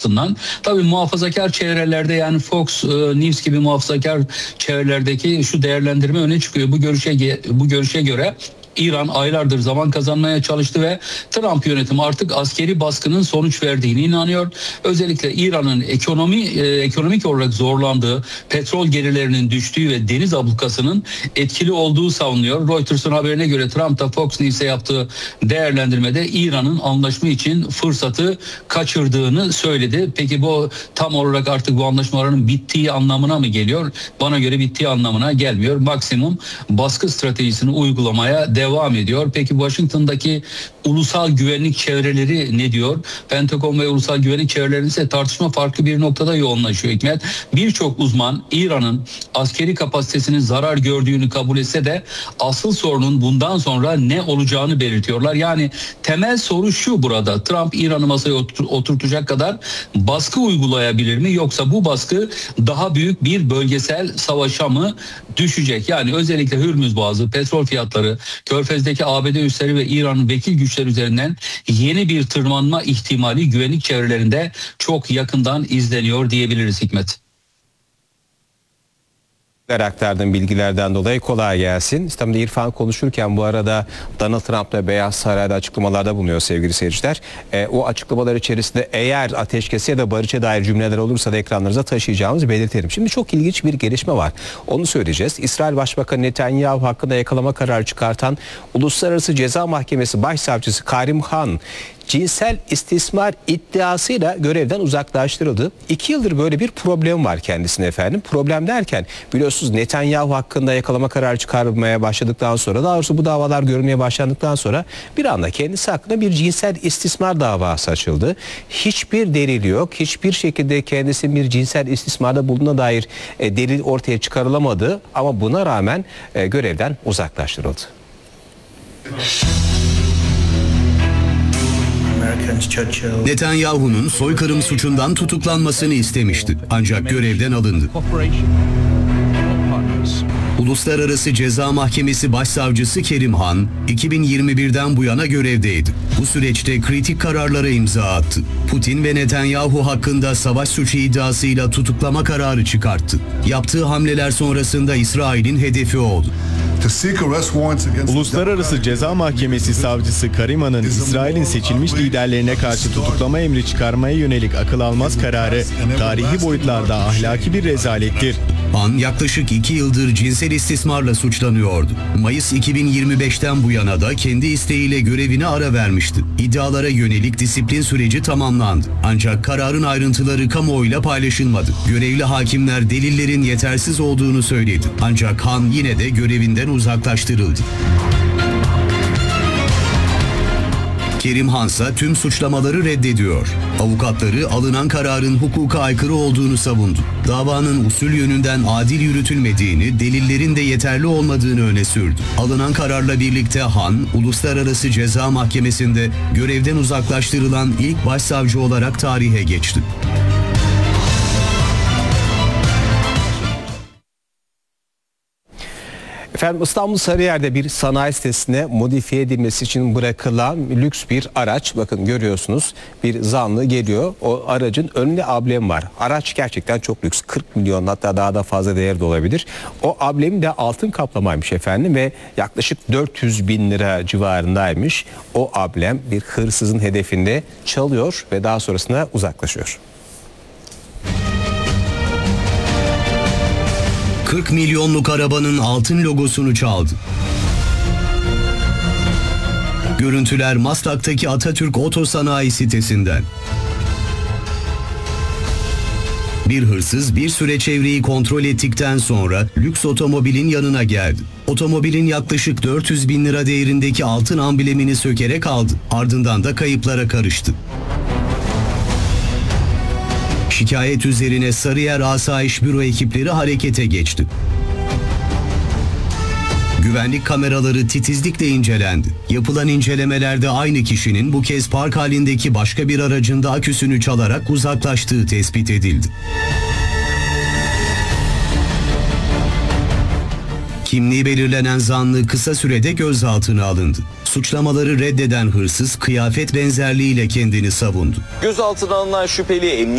açısından. Tabii muhafazakar çevrelerde, yani Fox News gibi muhafazakar çevrelerdeki şu değerlendirme öne çıkıyor. Bu görüşe göre İran aylardır zaman kazanmaya çalıştı ve Trump yönetimi artık askeri baskının sonuç verdiğine inanıyor. Özellikle İran'ın ekonomik olarak zorlandığı, petrol gelirlerinin düştüğü ve deniz ablukasının etkili olduğu savunuyor. Reuters'ın haberine göre Trump da Fox News'e yaptığı değerlendirmede İran'ın anlaşma için fırsatı kaçırdığını söyledi. Peki bu tam olarak artık bu anlaşmaların bittiği anlamına mı geliyor? Bana göre bittiği anlamına gelmiyor. Maksimum baskı stratejisini uygulamaya devam ediyor. Peki Washington'daki ulusal güvenlik çevreleri ne diyor? Pentagon ve ulusal güvenlik çevrelerinin ise tartışma farklı bir noktada yoğunlaşıyor Hikmet. Birçok uzman İran'ın askeri kapasitesinin zarar gördüğünü kabul etse de asıl sorunun bundan sonra ne olacağını belirtiyorlar. Yani temel soru şu burada: Trump İran'ı masaya oturtacak kadar baskı uygulayabilir mi? Yoksa bu baskı daha büyük bir bölgesel savaşa mı düşecek? Yani özellikle Hürmüz Boğazı, petrol fiyatları, Körfez'deki ABD üsleri ve İran'ın vekil güçler üzerinden yeni bir tırmanma ihtimali güvenlik çevrelerinde çok yakından izleniyor diyebiliriz Hikmet. Aktardığım bilgilerden dolayı kolay gelsin. İstanbul'da İrfan konuşurken bu arada Donald Trump da Beyaz Saray'da açıklamalarda bulunuyor sevgili seyirciler. O açıklamalar içerisinde eğer ateşkese ya da barışa dair cümleler olursa da ekranlarınıza taşıyacağımızı belirtelim. Şimdi çok ilginç bir gelişme var. Onu söyleyeceğiz. İsrail Başbakanı Netanyahu hakkında yakalama kararı çıkartan Uluslararası Ceza Mahkemesi Başsavcısı Karim Khan cinsel istismar iddiasıyla görevden uzaklaştırıldı. 2 yıldır böyle bir problem var kendisine efendim. Problem derken biliyorsunuz Netanyahu hakkında yakalama kararı çıkarmaya başladıktan sonra, daha doğrusu bu davalar görülmeye başlandıktan sonra bir anda kendisi hakkında bir cinsel istismar davası açıldı. Hiçbir delil yok. Hiçbir şekilde kendisinin bir cinsel istismarda bulunduğuna dair delil ortaya çıkarılamadı. Ama buna rağmen görevden uzaklaştırıldı. Netanyahu'nun soykırım suçundan tutuklanmasını istemişti. Ancak görevden alındı. Uluslararası Ceza Mahkemesi Başsavcısı Kerim Han, 2021'den bu yana görevdeydi. Bu süreçte kritik kararlara imza attı. Putin ve Netanyahu hakkında savaş suçu iddiasıyla tutuklama kararı çıkarttı. Yaptığı hamleler sonrasında İsrail'in hedefi oldu. Uluslararası Ceza Mahkemesi Savcısı Karim Han'ın İsrail'in seçilmiş liderlerine karşı tutuklama emri çıkarmaya yönelik akıl almaz kararı tarihi boyutlarda ahlaki bir rezalettir. Han yaklaşık 2 yıldır cinsel istismarla suçlanıyordu. Mayıs 2025'ten bu yana da kendi isteğiyle görevine ara vermişti. İddialara yönelik disiplin süreci tamamlandı. Ancak kararın ayrıntıları kamuoyuyla paylaşılmadı. Görevli hakimler delillerin yetersiz olduğunu söyledi. Ancak Han yine de görevinden uzaklaştırıldı. Kerim Han ise tüm suçlamaları reddediyor. Avukatları alınan kararın hukuka aykırı olduğunu savundu. Davanın usul yönünden adil yürütülmediğini, delillerin de yeterli olmadığını öne sürdü. Alınan kararla birlikte Han, Uluslararası Ceza Mahkemesi'nde görevden uzaklaştırılan ilk başsavcı olarak tarihe geçti. Efendim İstanbul Sarıyer'de bir sanayi sitesine modifiye edilmesi için bırakılan lüks bir araç. Bakın görüyorsunuz, bir zanlı geliyor. O aracın önünde amblem var. Araç gerçekten çok lüks. 40 milyon, hatta daha da fazla değeri de olabilir. O amblem de altın kaplamaymış efendim ve yaklaşık 400 bin lira civarındaymış. O amblem bir hırsızın hedefinde çalıyor ve daha sonrasında uzaklaşıyor. 40 milyonluk arabanın altın logosunu çaldı. Görüntüler Maslak'taki Atatürk Otosanayi sitesinden. Bir hırsız bir süre çevreyi kontrol ettikten sonra lüks otomobilin yanına geldi. Otomobilin yaklaşık 400 bin lira değerindeki altın amblemini sökerek aldı. Ardından da kayıplara karıştı. Şikayet üzerine Sarıyer Asayiş Büro ekipleri harekete geçti. Güvenlik kameraları titizlikle incelendi. Yapılan incelemelerde aynı kişinin bu kez park halindeki başka bir aracında aküsünü çalarak uzaklaştığı tespit edildi. Kimliği belirlenen zanlı kısa sürede gözaltına alındı. Suçlamaları reddeden hırsız kıyafet benzerliğiyle kendini savundu. Gözaltına alınan şüpheli